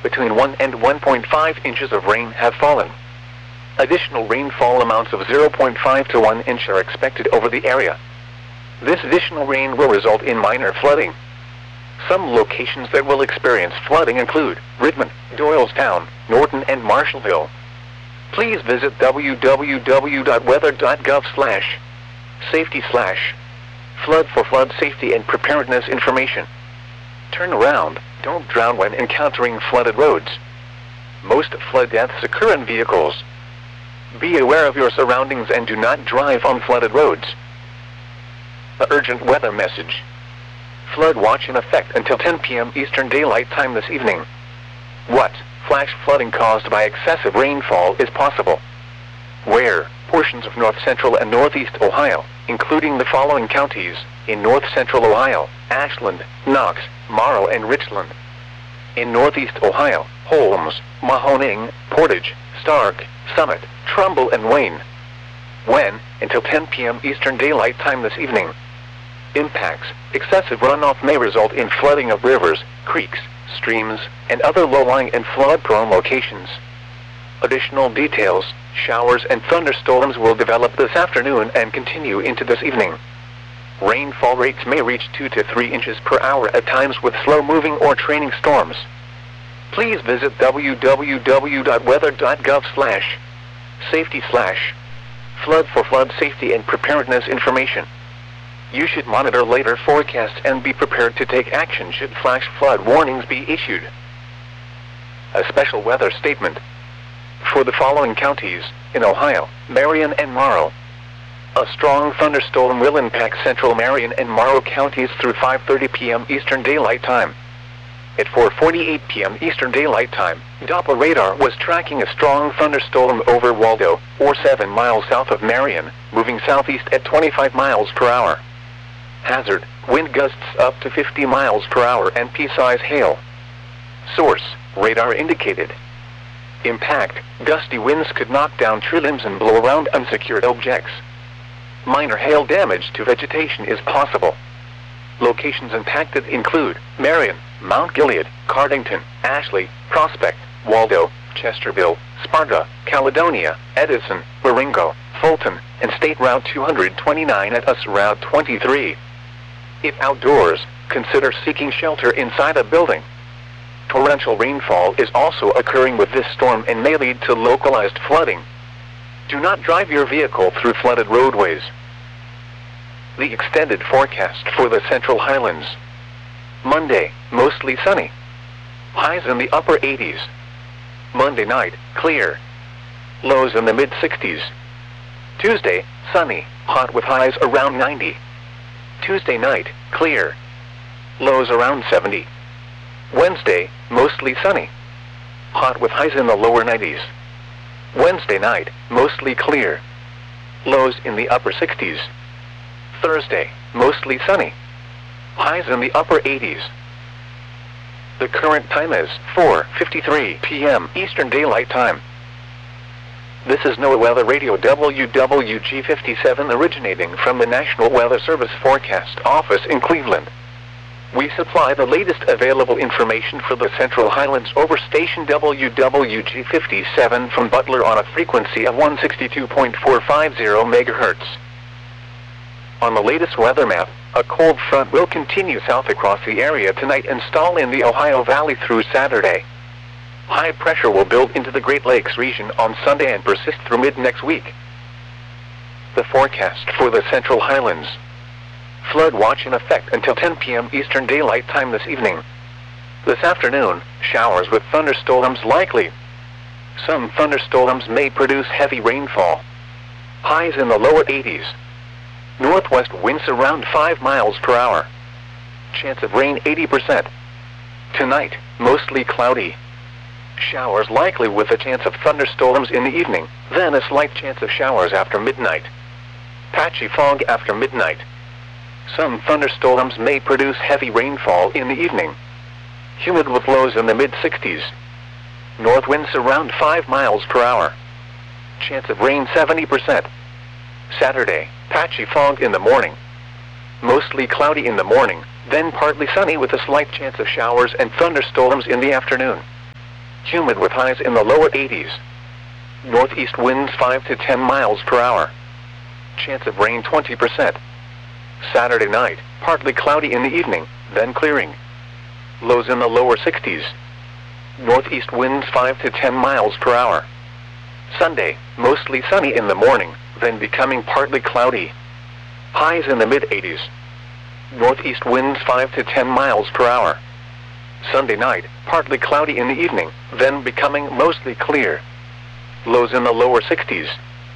between 1 and 1.5 inches of rain have fallen. Additional rainfall amounts of 0.5 to 1 inch are expected over the area. This additional rain will result in minor flooding. Some locations that will experience flooding include Redmond, Doylestown, Norton, and Marshallville. Please visit www.weather.gov/safety/flood for flood safety and preparedness information. Turn around, don't drown when encountering flooded roads. Most flood deaths occur in vehicles. Be aware of your surroundings and do not drive on flooded roads. The urgent weather message. Flood watch in effect until 10 p.m. Eastern Daylight Time this evening. What? Flash flooding caused by excessive rainfall is possible. Where? Portions of north central and northeast Ohio, including the following counties: in north central Ohio, Ashland, Knox, Morrow, and Richland. In northeast Ohio, Holmes, Mahoning, Portage, Stark, Summit, Trumbull, and Wayne. When? Until 10 p.m. Eastern Daylight Time this evening. Impacts. Excessive runoff may result in flooding of rivers, creeks, streams, and other low-lying and flood-prone locations. Additional details: showers and thunderstorms will develop this afternoon and continue into this evening. Rainfall rates may reach 2 to 3 inches per hour at times with slow-moving or training storms. Please visit www.weather.gov/safety/flood for flood safety and preparedness information. You should monitor later forecasts and be prepared to take action should flash flood warnings be issued. A special weather statement. For the following counties, in Ohio, Marion and Morrow. A strong thunderstorm will impact central Marion and Morrow counties through 5:30 p.m. Eastern Daylight Time. At 4:48 p.m. Eastern Daylight Time, Doppler radar was tracking a strong thunderstorm over Waldo, or 7 miles south of Marion, moving southeast at 25 miles per hour. Hazard: wind gusts up to 50 miles per hour and pea-size hail. Source: radar indicated. Impact: gusty winds could knock down tree limbs and blow around unsecured objects. Minor hail damage to vegetation is possible. Locations impacted include Marion, Mount Gilead, Cardington, Ashley, Prospect, Waldo, Chesterville, Sparta, Caledonia, Edison, Marengo, Fulton, and State Route 229 at US Route 23. If outdoors, consider seeking shelter inside a building. Torrential rainfall is also occurring with this storm and may lead to localized flooding. Do not drive your vehicle through flooded roadways. The extended forecast for the Central Highlands. Monday, mostly sunny. Highs in the upper 80s. Monday night, clear. Lows in the mid-60s. Tuesday, sunny, hot with highs around 90. Tuesday night, clear. Lows around 70. Wednesday, mostly sunny. Hot with highs in the lower 90s. Wednesday night, mostly clear. Lows in the upper 60s. Thursday, mostly sunny. Highs in the upper 80s. The current time is 4:53 p.m. Eastern Daylight Time. This is NOAA Weather Radio WWG57 originating from the National Weather Service Forecast Office in Cleveland. We supply the latest available information for the Central Highlands over station WWG57 from Butler on a frequency of 162.450 MHz. On the latest weather map, a cold front will continue south across the area tonight and stall in the Ohio Valley through Saturday. High pressure will build into the Great Lakes region on Sunday and persist through mid-next week. The forecast for the Central Highlands. Flood watch in effect until 10 p.m. Eastern Daylight Time this evening. This afternoon, showers with thunderstorms likely. Some thunderstorms may produce heavy rainfall. Highs in the lower 80s. Northwest winds around 5 miles per hour. Chance of rain 80%. Tonight, mostly cloudy. Showers likely with a chance of thunderstorms in the evening, then a slight chance of showers after midnight. Patchy fog after midnight. Some thunderstorms may produce heavy rainfall in the evening. Humid with lows in the mid-60s. North winds around 5 miles per hour. Chance of rain 70%. Saturday, patchy fog in the morning. Mostly cloudy in the morning, then partly sunny with a slight chance of showers and thunderstorms in the afternoon. Humid with highs in the lower 80s. Northeast winds 5 to 10 miles per hour. Chance of rain 20%. Saturday night, partly cloudy in the evening, then clearing. Lows in the lower 60s. Northeast winds 5 to 10 miles per hour. Sunday, mostly sunny in the morning, then becoming partly cloudy. Highs in the mid-80s. Northeast winds 5 to 10 miles per hour. Sunday night, partly cloudy in the evening, then becoming mostly clear. Lows in the lower 60s.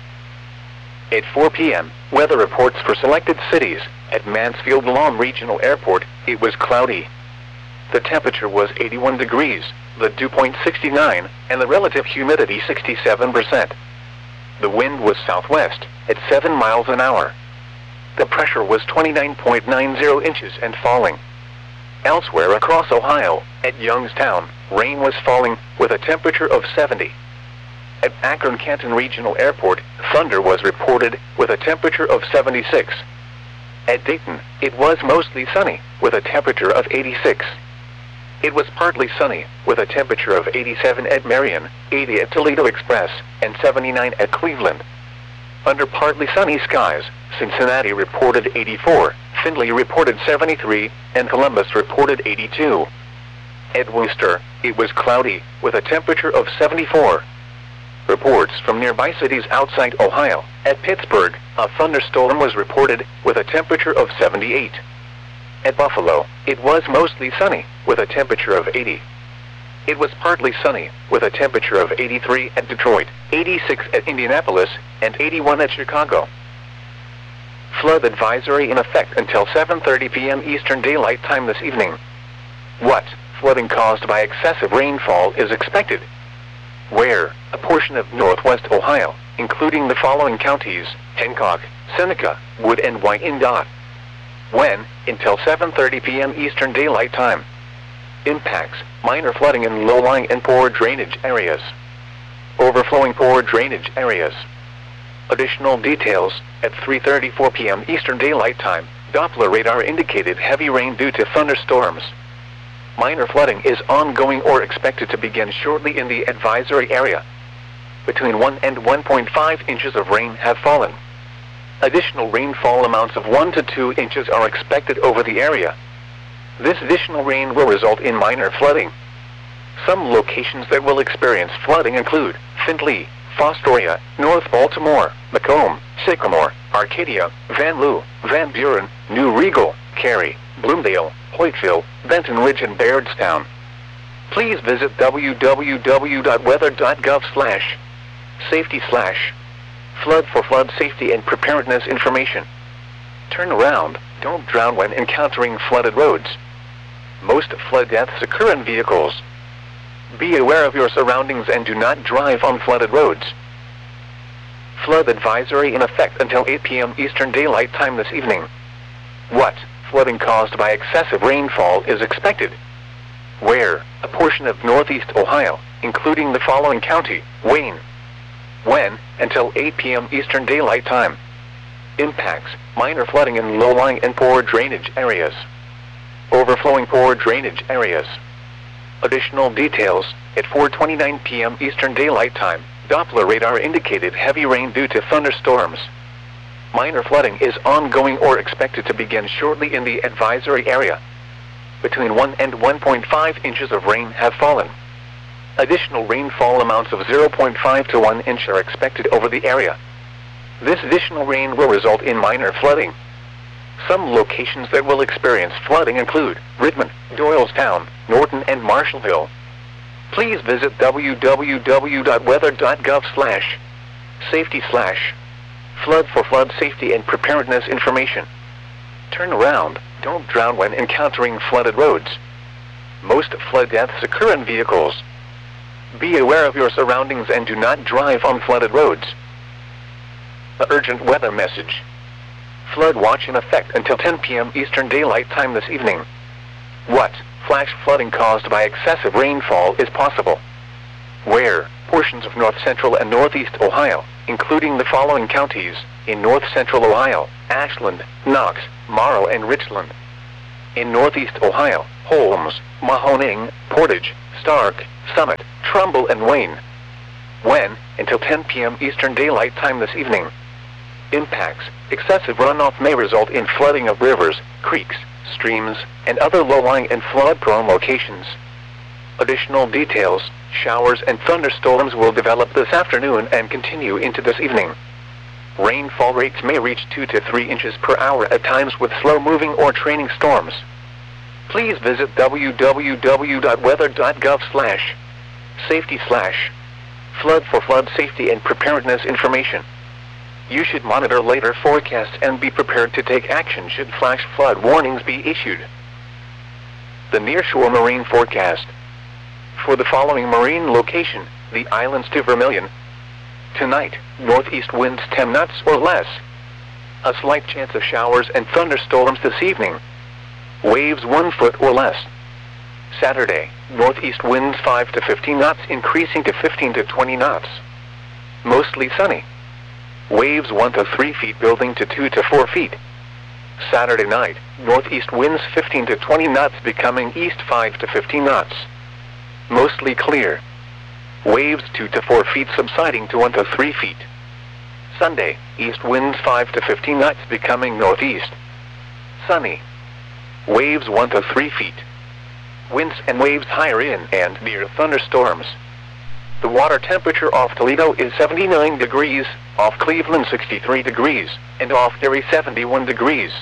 At 4 p.m., weather reports for selected cities. At Mansfield Lawn Regional Airport, it was cloudy. The temperature was 81 degrees, the dew point 69, and the relative humidity 67%. The wind was southwest, at 7 miles an hour. The pressure was 29.90 inches and falling. Elsewhere across Ohio, at Youngstown, rain was falling, with a temperature of 70. At Akron-Canton Regional Airport, thunder was reported, with a temperature of 76. At Dayton, it was mostly sunny, with a temperature of 86. It was partly sunny, with a temperature of 87 at Marion, 80 at Toledo Express, and 79 at Cleveland. Under partly sunny skies, Cincinnati reported 84, Findlay reported 73, and Columbus reported 82. At Worcester, it was cloudy, with a temperature of 74. Reports from nearby cities outside Ohio. At Pittsburgh, a thunderstorm was reported, with a temperature of 78. At Buffalo, it was mostly sunny, with a temperature of 80. It was partly sunny, with a temperature of 83 at Detroit, 86 at Indianapolis, and 81 at Chicago. Flood advisory in effect until 7:30 p.m. Eastern Daylight Time this evening. What flooding caused by excessive rainfall is expected? Where? A portion of northwest Ohio, including the following counties: Hancock, Seneca, Wood, and Wyandotte. When? Until 7:30 p.m. Eastern Daylight Time. Impacts: minor flooding in low-lying and poor drainage areas. Overflowing poor drainage areas. Additional details: at 3:34 p.m. Eastern Daylight Time, Doppler radar indicated heavy rain due to thunderstorms. Minor flooding is ongoing or expected to begin shortly in the advisory area. Between 1 and 1.5 inches of rain have fallen. Additional rainfall amounts of 1 to 2 inches are expected over the area. This additional rain will result in minor flooding. Some locations that will experience flooding include Findlay, Fostoria, North Baltimore, Macomb, Sycamore, Arcadia, Van Loo, Van Buren, New Regal, Cary, Bloomdale, Hoytville, Benton Ridge, and Bairdstown. Please visit www.weather.gov/safety/flood for flood safety and preparedness information. Turn around, don't drown when encountering flooded roads. Most flood deaths occur in vehicles. Be aware of your surroundings and do not drive on flooded roads. Flood advisory in effect until 8 p.m. Eastern Daylight Time this evening. What flooding caused by excessive rainfall is expected? Where? A portion of northeast Ohio, including the following county: Wayne. When? Until 8 p.m. Eastern Daylight Time. Impacts: minor flooding in low-lying and poor drainage areas. Overflowing poor drainage areas. Additional details: at 4:29 p.m. Eastern Daylight Time, Doppler radar indicated heavy rain due to thunderstorms. Minor flooding is ongoing or expected to begin shortly in the advisory area. Between 1 and 1.5 inches of rain have fallen. Additional rainfall amounts of 0.5 to 1 inch are expected over the area. This additional rain will result in minor flooding. Some locations that will experience flooding include Redmond, Doylestown, Norton, and Marshallville. Please visit www.weather.gov/safety/flood for flood safety and preparedness information. Turn around, don't drown when encountering flooded roads. Most flood deaths occur in vehicles. Be aware of your surroundings and do not drive on flooded roads. The urgent weather message. Flood watch in effect until 10 p.m. Eastern Daylight Time this evening. What flash flooding caused by excessive rainfall is possible? Where? Portions of north central and northeast Ohio, including the following counties: in north central Ohio, Ashland, Knox, Morrow, and Richland. In northeast Ohio, Holmes, Mahoning, Portage, Stark, Summit, Trumbull and Wayne. When, until 10 p.m. Eastern Daylight Time this evening. Impacts, excessive runoff may result in flooding of rivers, creeks, streams, and other low-lying and flood-prone locations. Additional details, showers and thunderstorms will develop this afternoon and continue into this evening. Rainfall rates may reach 2 to 3 inches per hour at times with slow-moving or training storms. Please visit www.weather.gov/safety/flood for flood safety and preparedness information. You should monitor later forecasts and be prepared to take action should flash flood warnings be issued. The Nearshore Marine Forecast. For the following marine location, the islands to Vermilion. Tonight, northeast winds 10 knots or less. A slight chance of showers and thunderstorms this evening. Waves 1 foot or less. Saturday, northeast winds 5 to 15 knots increasing to 15 to 20 knots. Mostly sunny. Waves 1 to 3 feet building to 2 to 4 feet. Saturday night, northeast winds 15 to 20 knots becoming east 5 to 15 knots. Mostly clear. Waves 2 to 4 feet subsiding to 1 to 3 feet. Sunday, east winds 5 to 15 knots becoming northeast. Sunny. Waves 1 to 3 feet. Winds and waves higher in and near thunderstorms. The water temperature off Toledo is 79 degrees, off Cleveland 63 degrees, and off Erie 71 degrees.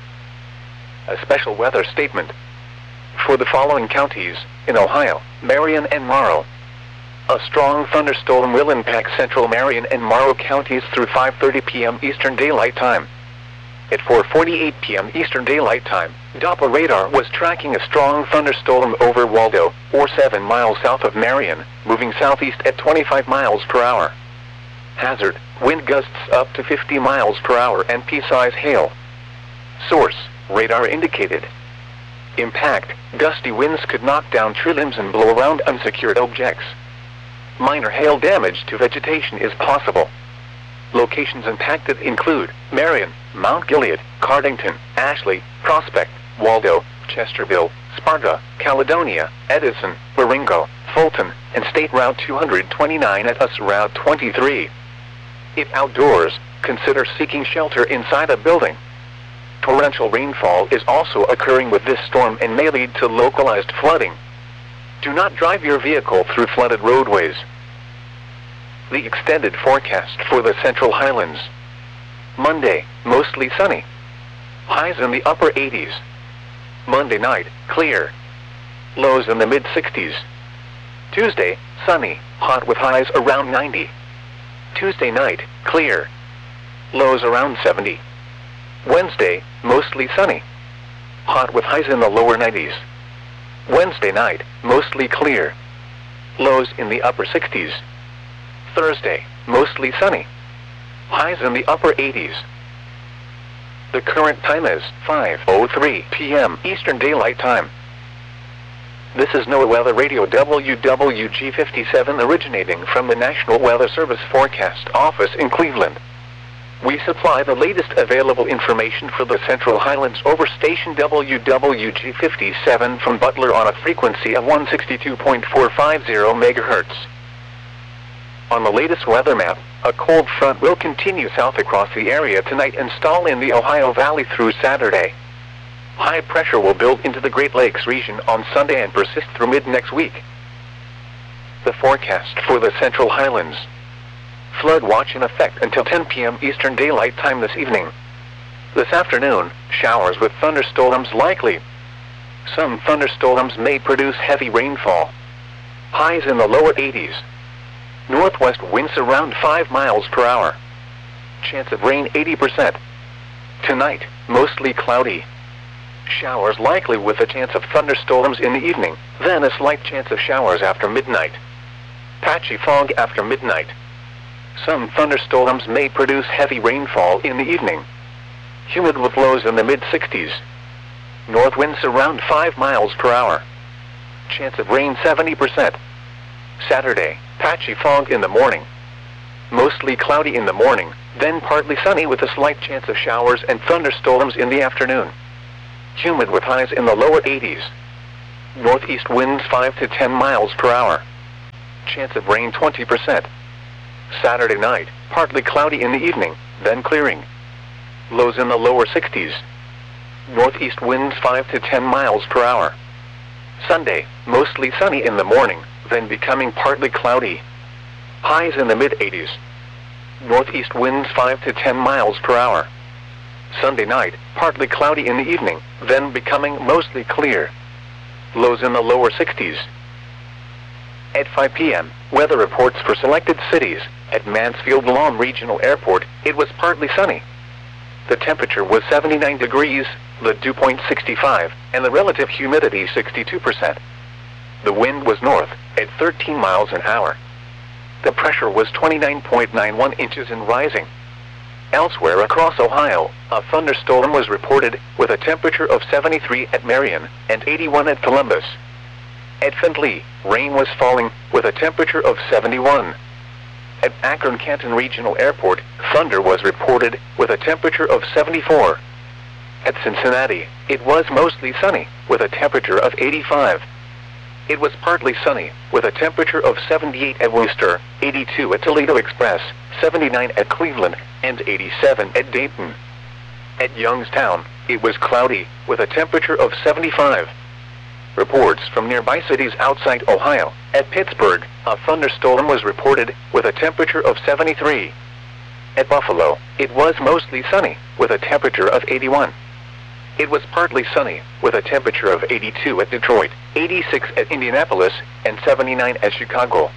A special weather statement. For the following counties, in Ohio, Marion and Morrow. A strong thunderstorm will impact central Marion and Morrow counties through 5:30 p.m. Eastern Daylight Time. At 4:48 p.m. Eastern Daylight Time, Doppler radar was tracking a strong thunderstorm over Waldo, or 7 miles south of Marion, moving southeast at 25 miles per hour. Hazard, wind gusts up to 50 miles per hour and pea-size hail. Source, radar indicated. Impact, gusty winds could knock down tree limbs and blow around unsecured objects. Minor hail damage to vegetation is possible. Locations impacted include Marion, Mount Gilead, Cardington, Ashley, Prospect, Waldo, Chesterville, Sparta, Caledonia, Edison, Waringo, Fulton, and State Route 229 at US Route 23. If outdoors, consider seeking shelter inside a building. Torrential rainfall is also occurring with this storm and may lead to localized flooding. Do not drive your vehicle through flooded roadways. The extended forecast for the Central Highlands. Monday, mostly sunny. Highs in the upper 80s. Monday night, clear. Lows in the mid-60s. Tuesday, sunny, hot with highs around 90. Tuesday night, clear. Lows around 70. Wednesday, mostly sunny. Hot with highs in the lower 90s. Wednesday night, mostly clear. Lows in the upper 60s. Thursday, mostly sunny. Highs in the upper 80s. The current time is 5:03 p.m. Eastern Daylight Time. This is NOAA Weather Radio WWG57 originating from the National Weather Service Forecast Office in Cleveland. We supply the latest available information for the Central Highlands over station WWG57 from Butler on a frequency of 162.450 MHz. On the latest weather map, a cold front will continue south across the area tonight and stall in the Ohio Valley through Saturday. High pressure will build into the Great Lakes region on Sunday and persist through mid-next week. The forecast for the Central Highlands. Flood watch in effect until 10 p.m. Eastern Daylight Time this evening. This afternoon, showers with thunderstorms likely. Some thunderstorms may produce heavy rainfall. Highs in the lower 80s. Northwest winds around 5 miles per hour. Chance of rain 80%. Tonight, mostly cloudy. Showers likely with a chance of thunderstorms in the evening, then a slight chance of showers after midnight. Patchy fog after midnight. Some thunderstorms may produce heavy rainfall in the evening. Humid with lows in the mid-60s. North winds around 5 miles per hour. Chance of rain 70%. Saturday, patchy fog in the morning. Mostly cloudy in the morning, then partly sunny with a slight chance of showers and thunderstorms in the afternoon. Humid with highs in the lower 80s. Northeast winds 5 to 10 miles per hour. chance of rain 20%. Saturday night, partly cloudy in the evening, then clearing. Lows in the lower 60s. Northeast winds 5 to 10 miles per hour. Sunday, mostly sunny in the morning, then becoming partly cloudy. Highs in the mid-80s. Northeast winds 5 to 10 miles per hour. Sunday night, partly cloudy in the evening, then becoming mostly clear. Lows in the lower 60s. At 5 p.m., weather reports for selected cities. At Mansfield Lawn Regional Airport, it was partly sunny. The temperature was 79 degrees, the dew point 65, and the relative humidity 62%. The wind was north, at 13 miles an hour. The pressure was 29.91 inches and rising. Elsewhere across Ohio, a thunderstorm was reported, with a temperature of 73 at Marion and 81 at Columbus. At Findlay, rain was falling, with a temperature of 71. At Akron-Canton Regional Airport, thunder was reported, with a temperature of 74. At Cincinnati, it was mostly sunny, with a temperature of 85. It was partly sunny, with a temperature of 78 at Worcester, 82 at Toledo Express, 79 at Cleveland, and 87 at Dayton. At Youngstown, it was cloudy, with a temperature of 75. Reports from nearby cities outside Ohio. At Pittsburgh, a thunderstorm was reported, with a temperature of 73. At Buffalo, it was mostly sunny, with a temperature of 81. It was partly sunny, with a temperature of 82 at Detroit, 86 at Indianapolis, and 79 at Chicago.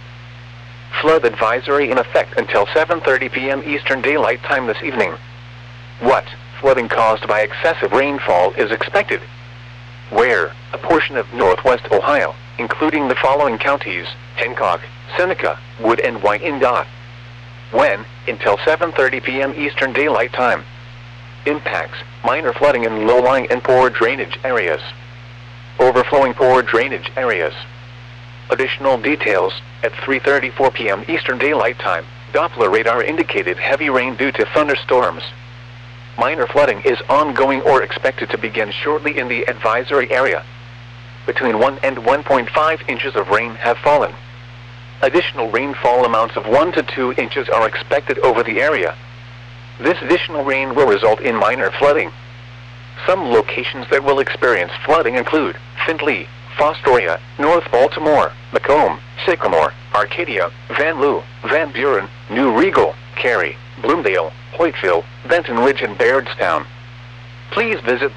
Flood advisory in effect until 7:30 p.m. Eastern Daylight Time this evening. What? Flooding caused by excessive rainfall is expected. Where? A portion of northwest Ohio, including the following counties: Hancock, Seneca, Wood, and Wyandotte. When? Until 7:30 p.m. Eastern Daylight Time. Impacts: minor flooding in low-lying and poor drainage areas. Overflowing poor drainage areas. Additional details: at 3:34 p.m. Eastern Daylight Time, Doppler radar indicated heavy rain due to thunderstorms. Minor flooding is ongoing or expected to begin shortly in the advisory area. Between 1 and 1.5 inches of rain have fallen. Additional rainfall amounts of 1 to 2 inches are expected over the area. This additional rain will result in minor flooding. Some locations that will experience flooding include Findlay, Fostoria, North Baltimore, Macomb, Sycamore, Arcadia, Van Loo, Van Buren, New Regal, Cary, Bloomdale, Hoytville, Benton Ridge, and Bairdstown. Please visit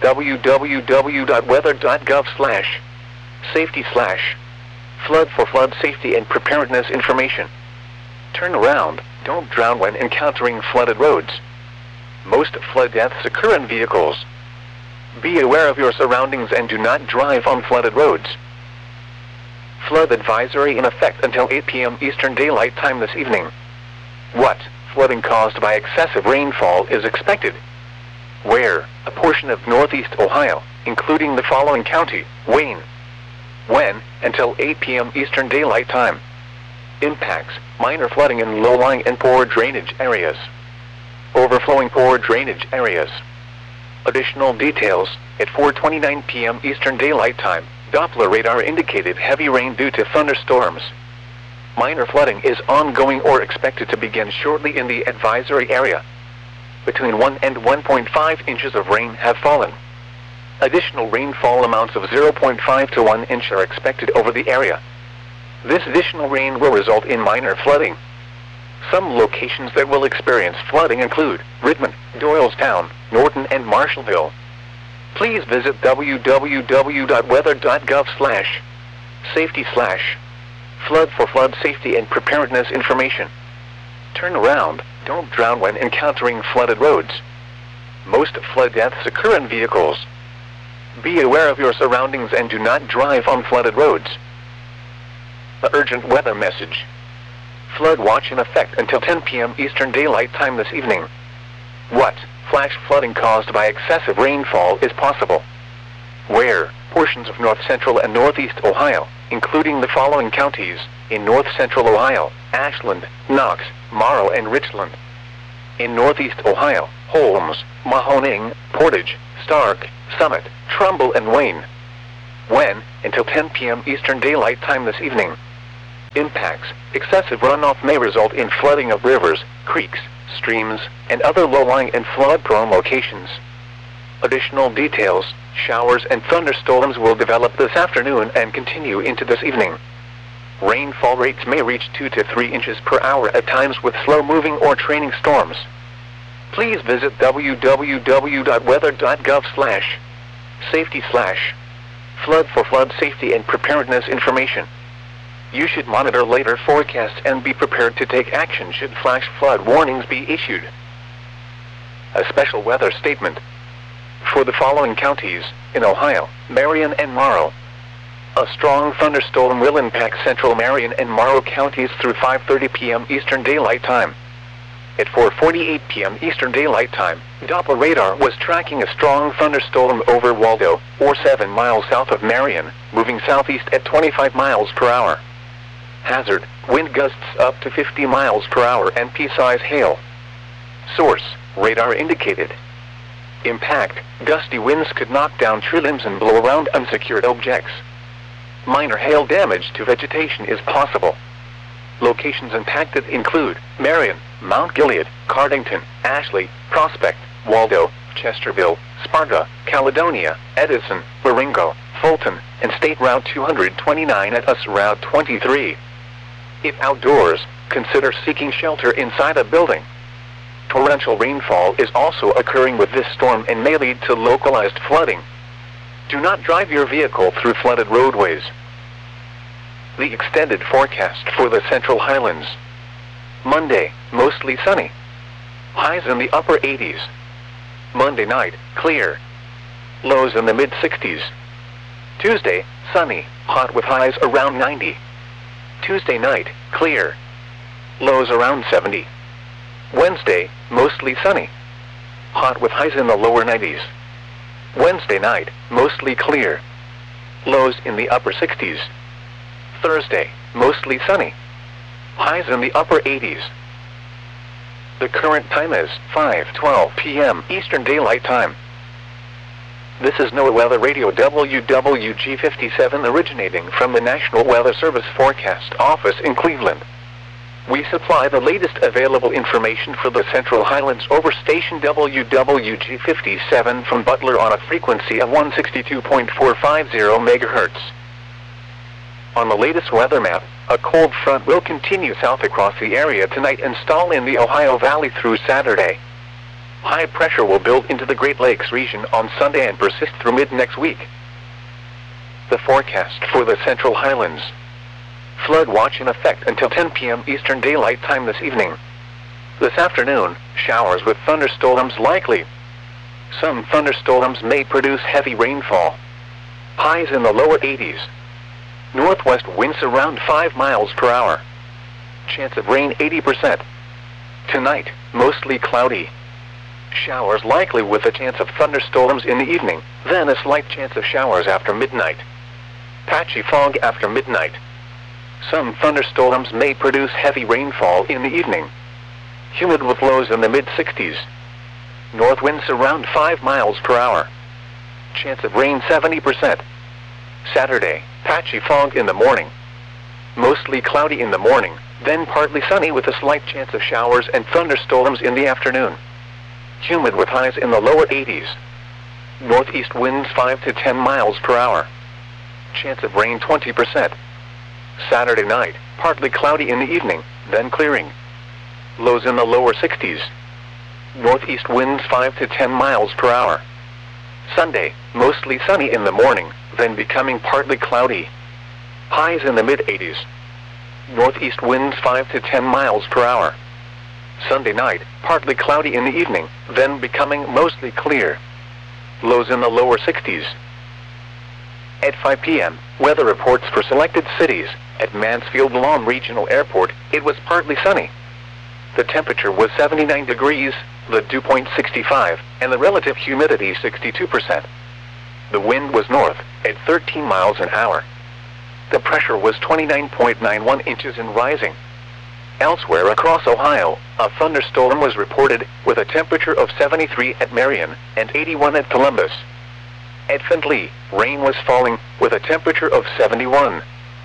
www.weather.gov/safety/flood for flood safety and preparedness information. Turn around, don't drown when encountering flooded roads. Most flood deaths occur in vehicles. Be aware of your surroundings and do not drive on flooded roads. Flood advisory in effect until 8 p.m. Eastern Daylight Time this evening. What? Flooding caused by excessive rainfall is expected. Where? A portion of northeast Ohio, including the following county: Wayne. When? Until 8 p.m. Eastern Daylight Time. Impacts: minor flooding in low-lying and poor drainage areas. Overflowing poor drainage areas. Additional details: at 4:29 p.m. Eastern Daylight Time, Doppler radar indicated heavy rain due to thunderstorms. Minor flooding is ongoing or expected to begin shortly in the advisory area. Between 1 and 1.5 inches of rain have fallen. Additional rainfall amounts of 0.5 to 1 inch are expected over the area. This additional rain will result in minor flooding. Some locations that will experience flooding include Richmond, Doylestown, Norton, and Marshallville. Please visit www.weather.gov/safety/flood for flood safety and preparedness information. Turn around, don't drown when encountering flooded roads. Most flood deaths occur in vehicles. Be aware of your surroundings and do not drive on flooded roads. The urgent weather message. Flood watch in effect until 10 p.m. Eastern Daylight Time this evening. What? Flash flooding caused by excessive rainfall is possible. Where? Portions of north central and northeast Ohio, including the following counties: in north central Ohio, Ashland, Knox, Morrow, and Richland. In northeast Ohio, Holmes, Mahoning, Portage, Stark, Summit, Trumbull, and Wayne. When? Until 10 p.m. Eastern Daylight Time this evening. impacts, excessive runoff may result in flooding of rivers, creeks, streams, and other low-lying and flood-prone locations. Additional details, showers and thunderstorms will develop this afternoon and continue into this evening. Rainfall rates may reach 2 to 3 inches per hour at times with slow-moving or training storms. Please visit www.weather.gov/safety/flood for flood safety and preparedness information. You should monitor later forecasts and be prepared to take action should flash flood warnings be issued. A special weather statement. For the following counties, in Ohio, Marion and Morrow. A strong thunderstorm will impact central Marion and Morrow counties through 5:30 p.m. Eastern Daylight Time. At 4:48 p.m. Eastern Daylight Time, Doppler radar was tracking a strong thunderstorm over Waldo, or 7 miles south of Marion, moving southeast at 25 miles per hour. Hazard, wind gusts up to 50 miles per hour and pea-size hail. Source, radar indicated. Impact, gusty winds could knock down tree limbs and blow around unsecured objects. Minor hail damage to vegetation is possible. Locations impacted include Marion, Mount Gilead, Cardington, Ashley, Prospect, Waldo, Chesterville, Sparta, Caledonia, Edison, Baringo, Fulton, and State Route 229 at US Route 23. If outdoors, consider seeking shelter inside a building. Torrential rainfall is also occurring with this storm and may lead to localized flooding. Do not drive your vehicle through flooded roadways. The extended forecast for the Central Highlands. Monday, mostly sunny. Highs in the upper 80s. Monday night, clear. Lows in the mid-60s. Tuesday, sunny, hot with highs around 90. Tuesday night, clear. Lows around 70. Wednesday, mostly sunny. Hot with highs in the lower 90s. Wednesday night, mostly clear. Lows in the upper 60s. Thursday, mostly sunny. Highs in the upper 80s. The current time is 5:12 p.m. Eastern Daylight Time. This is NOAA Weather Radio WWG57 originating from the National Weather Service Forecast Office in Cleveland. We supply the latest available information for the Central Highlands over station WWG57 from Butler on a frequency of 162.450 MHz. On the latest weather map, a cold front will continue south across the area tonight and stall in the Ohio Valley through Saturday. High pressure will build into the Great Lakes region on Sunday and persist through mid-next week. The forecast for the Central Highlands. Flood watch in effect until 10 p.m. Eastern Daylight Time this evening. This afternoon, showers with thunderstorms likely. Some thunderstorms may produce heavy rainfall. Highs in the lower 80s. Northwest winds around 5 miles per hour. Chance of rain 80%. Tonight, mostly cloudy. Showers likely with a chance of thunderstorms in the evening, then a slight chance of showers after midnight. Patchy fog after midnight. Some thunderstorms may produce heavy rainfall in the evening. Humid with lows in the mid-60s. North winds around 5 miles per hour. Chance of rain 70%. Saturday, patchy fog in the morning. Mostly cloudy in the morning, then partly sunny with a slight chance of showers and thunderstorms in the afternoon. Humid with highs in the lower 80s. Northeast winds 5 to 10 miles per hour. Chance of rain 20%. Saturday night, partly cloudy in the evening, then clearing. Lows in the lower 60s. Northeast winds 5 to 10 miles per hour. Sunday, mostly sunny in the morning, then becoming partly cloudy. Highs in the mid-80s. Northeast winds 5 to 10 miles per hour. Sunday night, partly cloudy in the evening, then becoming mostly clear. Lows in the lower 60s. At 5 p.m., weather reports for selected cities. At Mansfield Lawn Regional Airport, it was partly sunny. The temperature was 79 degrees, the dew point 65, and the relative humidity 62%. The wind was north, at 13 miles an hour. The pressure was 29.91 inches and rising. Elsewhere across Ohio, a thunderstorm was reported, with a temperature of 73 at Marion, and 81 at Columbus. At Findlay, rain was falling, with a temperature of 71.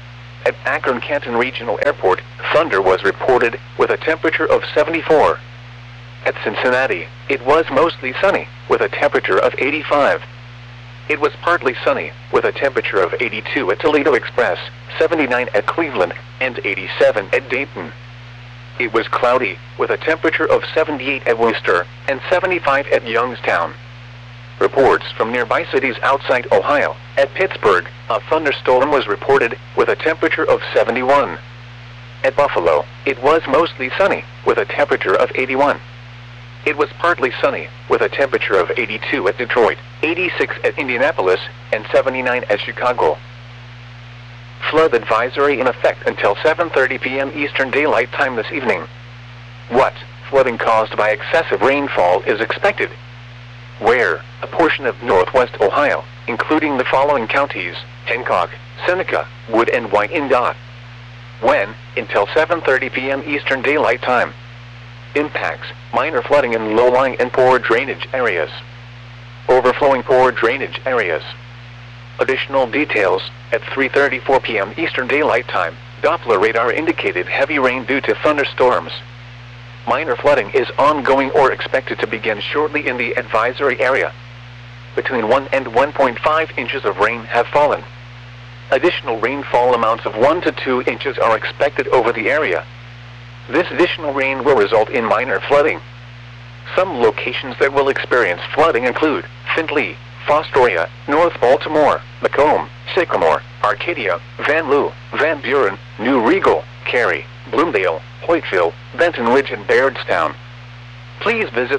At Akron-Canton Regional Airport, thunder was reported with a temperature of 74. At Cincinnati, it was mostly sunny with a temperature of 85. It was partly sunny with a temperature of 82 at Toledo Express, 79 at Cleveland, and 87 at Dayton. It was cloudy with a temperature of 78 at Worcester and 75 at Youngstown. Reports from nearby cities outside Ohio. At Pittsburgh, a thunderstorm was reported with a temperature of 71. At Buffalo, it was mostly sunny with a temperature of 81. It was partly sunny with a temperature of 82 at Detroit, 86 at Indianapolis, and 79 at Chicago. Flood advisory in effect until 7:30 p.m. Eastern Daylight Time this evening. What flooding caused by excessive rainfall is expected? Where? A portion of northwest Ohio, including the following counties: Hancock, Seneca, Wood, and Wyandotte. When? Until 7:30 p.m. Eastern Daylight Time. Impacts: minor flooding in low-lying and poor drainage areas. Overflowing poor drainage areas. Additional details: at 3:34 p.m. Eastern Daylight Time, Doppler radar indicated heavy rain due to thunderstorms. Minor flooding is ongoing or expected to begin shortly in the advisory area. Between 1 and 1.5 inches of rain have fallen. Additional rainfall amounts of 1 to 2 inches are expected over the area. This additional rain will result in minor flooding. Some locations that will experience flooding include Findlay, Fostoria, North Baltimore, Macomb, Sycamore, Arcadia, Van Loo, Van Buren, New Regal, Cary, Bloomdale, Hoytville, Benton Ridge, and Bairdstown. Please visit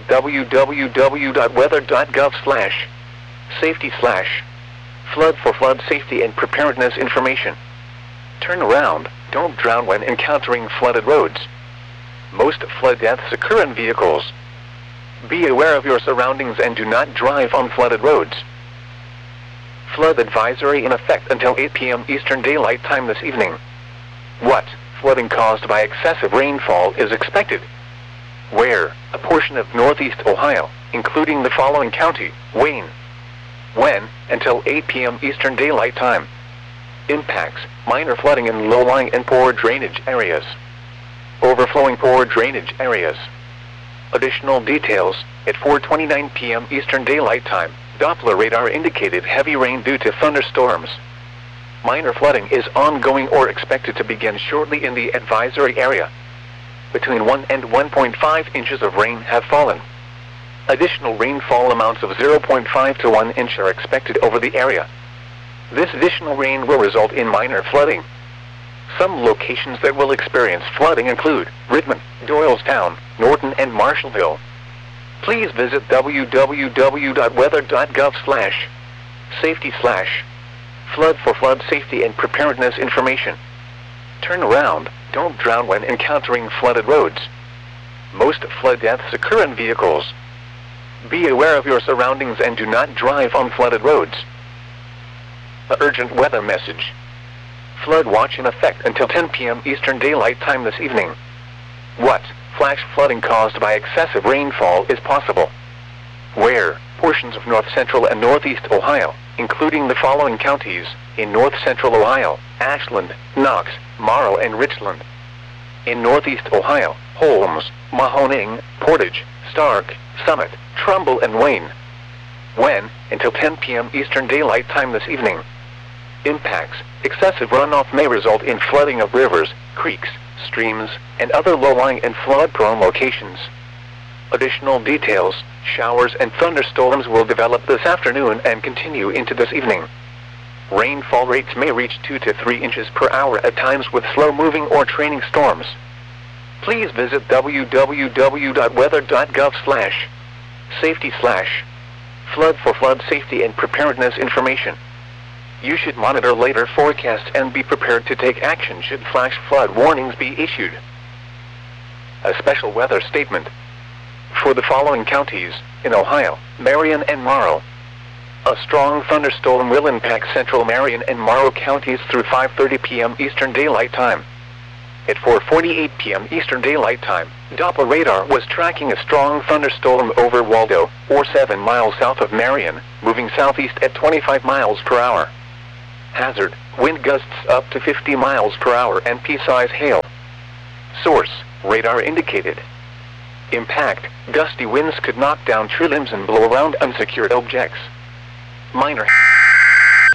www.weather.gov/safety/flood for flood safety and preparedness information. Turn around, don't drown when encountering flooded roads. Most flood deaths occur in vehicles. Be aware of your surroundings and do not drive on flooded roads. Flood advisory in effect until 8 p.m. Eastern Daylight Time this evening. What flooding caused by excessive rainfall is expected? Where? A portion of northeast Ohio, including the following county: Wayne. When? Until 8 p.m. Eastern Daylight Time. Impacts: minor flooding in low-lying and poor drainage areas. Overflowing poor drainage areas. Additional details: at 4:29 p.m. Eastern Daylight Time, Doppler radar indicated heavy rain due to thunderstorms. Minor flooding is ongoing or expected to begin shortly in the advisory area. Between 1 and 1.5 inches of rain have fallen. Additional rainfall amounts of 0.5 to 1 inch are expected over the area. This additional rain will result in minor flooding. Some locations that will experience flooding include Rittman, Doylestown, Norton, and Marshallville. Please visit www.weather.gov/safety/flood for flood safety and preparedness information. Turn around, don't drown when encountering flooded roads. Most flood deaths occur in vehicles. Be aware of your surroundings and do not drive on flooded roads. The urgent weather message. Flood watch in effect until 10 p.m. Eastern Daylight Time this evening. What flash flooding caused by excessive rainfall is possible? Where? Portions of north central and northeast Ohio, including the following counties: in north central Ohio, Ashland, Knox, Morrow, and Richland. In northeast Ohio, Holmes, Mahoning, Portage, Stark, Summit, Trumbull, and Wayne. When? Until 10 p.m. Eastern Daylight Time this evening. Impacts: excessive runoff may result in flooding of rivers, creeks, streams, and other low-lying and flood-prone locations. Additional details: showers and thunderstorms will develop this afternoon and continue into this evening. Rainfall rates may reach 2 to 3 inches per hour at times with slow-moving or training storms. Please visit www.weather.gov/safety/flood for flood safety and preparedness information. You should monitor later forecasts and be prepared to take action should flash flood warnings be issued. A special weather statement. For the following counties, in Ohio, Marion and Morrow. A strong thunderstorm will impact central Marion and Morrow counties through 5:30 p.m. Eastern Daylight Time. At 4:48 p.m. Eastern Daylight Time, Doppler radar was tracking a strong thunderstorm over Waldo, or 7 miles south of Marion, moving southeast at 25 miles per hour. Hazard: Wind gusts up to 50 miles per hour and pea-size hail. Source, radar indicated. Impact, gusty winds could knock down tree limbs and blow around unsecured objects. Minor